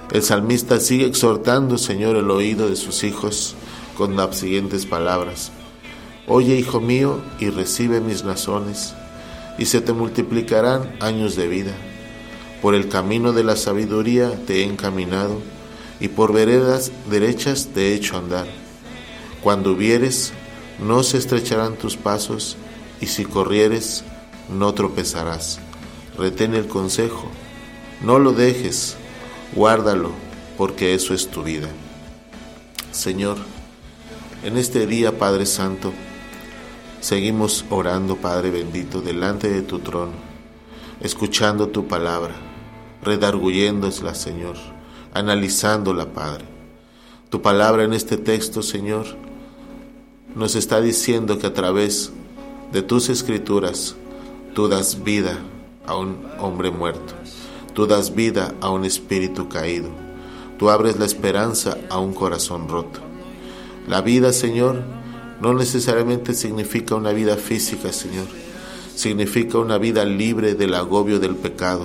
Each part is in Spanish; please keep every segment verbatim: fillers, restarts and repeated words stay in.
El salmista sigue exhortando, Señor, el oído de sus hijos con las siguientes palabras: Oye, hijo mío, y recibe mis razones, y se te multiplicarán años de vida. Por el camino de la sabiduría te he encaminado, y por veredas derechas te he hecho andar. Cuando vieres, no se estrecharán tus pasos, y si corrieres, no tropezarás. Retén el consejo, no lo dejes, guárdalo, porque eso es tu vida. Señor, en este día, Padre Santo, seguimos orando, Padre bendito, delante de tu trono, escuchando tu palabra, redarguyéndosla, Señor, analizándola, Padre. Tu palabra en este texto, Señor, nos está diciendo que a través de tus escrituras tú das vida a un hombre muerto, tú das vida a un espíritu caído, tú abres la esperanza a un corazón roto. La vida, Señor, no necesariamente significa una vida física, Señor, significa una vida libre del agobio del pecado,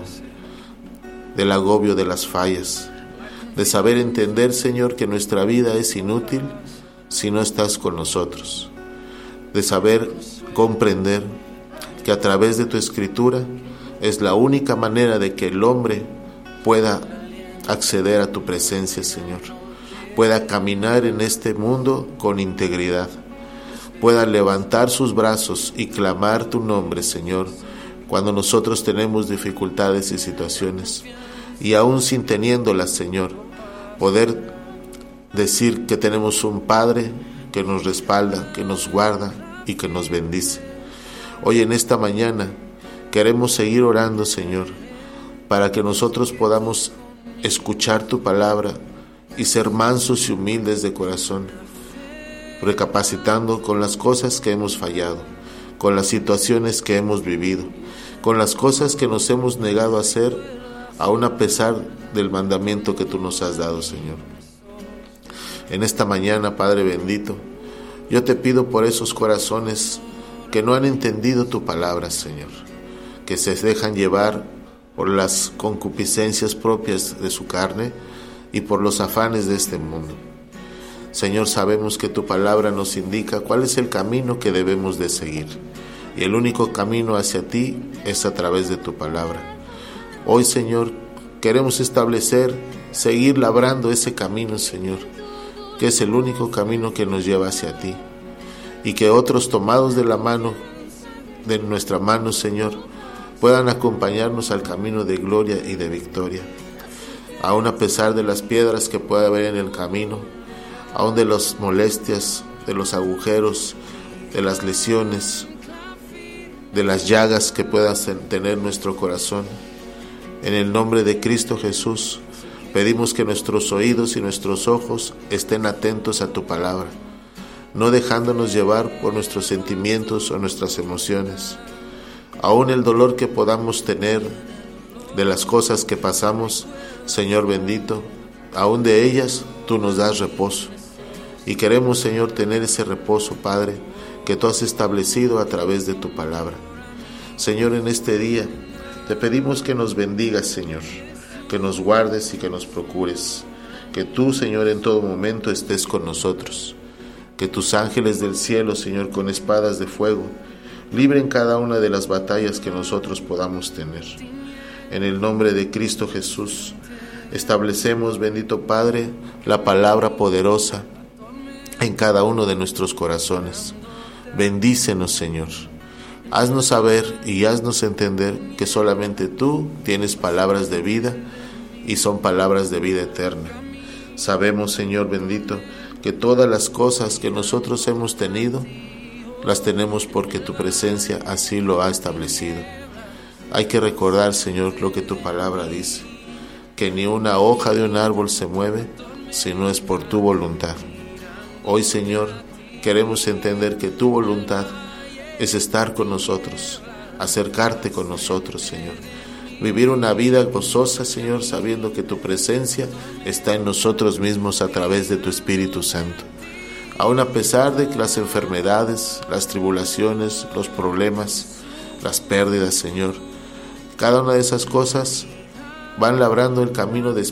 del agobio de las fallas, de saber entender, Señor, que nuestra vida es inútil si no estás con nosotros, de saber comprender que a través de tu escritura es la única manera de que el hombre pueda acceder a tu presencia, Señor, pueda caminar en este mundo con integridad, pueda levantar sus brazos y clamar tu nombre, Señor, cuando nosotros tenemos dificultades y situaciones, y aún sin teniéndolas, Señor, poder decir que tenemos un Padre que nos respalda, que nos guarda y que nos bendice. Hoy en esta mañana queremos seguir orando, Señor, para que nosotros podamos escuchar tu palabra y ser mansos y humildes de corazón, recapacitando con las cosas que hemos fallado, con las situaciones que hemos vivido, con las cosas que nos hemos negado a hacer, aun a pesar del mandamiento que tú nos has dado, Señor. En esta mañana, Padre bendito, yo te pido por esos corazones que no han entendido tu palabra, Señor, que se dejan llevar por las concupiscencias propias de su carne y por los afanes de este mundo. Señor, sabemos que tu palabra nos indica cuál es el camino que debemos de seguir, y el único camino hacia ti es a través de tu palabra. Hoy, Señor, queremos establecer, seguir labrando ese camino, Señor, que es el único camino que nos lleva hacia ti, y que otros tomados de la mano, de nuestra mano, Señor, puedan acompañarnos al camino de gloria y de victoria. Aún a pesar de las piedras que pueda haber en el camino, aún de las molestias, de los agujeros, de las lesiones, de las llagas que pueda tener nuestro corazón, en el nombre de Cristo Jesús, pedimos que nuestros oídos y nuestros ojos estén atentos a tu palabra, no dejándonos llevar por nuestros sentimientos o nuestras emociones. Aún el dolor que podamos tener de las cosas que pasamos, Señor bendito, aún de ellas tú nos das reposo. Y queremos, Señor, tener ese reposo, Padre, que tú has establecido a través de tu palabra. Señor, en este día te pedimos que nos bendigas, Señor, que nos guardes y que nos procures, que tú, Señor, en todo momento estés con nosotros, que tus ángeles del cielo, Señor, con espadas de fuego, libren cada una de las batallas que nosotros podamos tener. En el nombre de Cristo Jesús, establecemos, bendito Padre, la palabra poderosa en cada uno de nuestros corazones. Bendícenos, Señor. Haznos saber y haznos entender que solamente tú tienes palabras de vida y son palabras de vida eterna. Sabemos, Señor bendito, que todas las cosas que nosotros hemos tenido, las tenemos porque tu presencia así lo ha establecido. Hay que recordar, Señor, lo que tu palabra dice, que ni una hoja de un árbol se mueve si no es por tu voluntad. Hoy, Señor, queremos entender que tu voluntad es estar con nosotros, acercarte con nosotros, Señor. Vivir una vida gozosa, Señor, sabiendo que tu presencia está en nosotros mismos a través de tu Espíritu Santo. Aún a pesar de que las enfermedades, las tribulaciones, los problemas, las pérdidas, Señor, cada una de esas cosas van labrando el camino de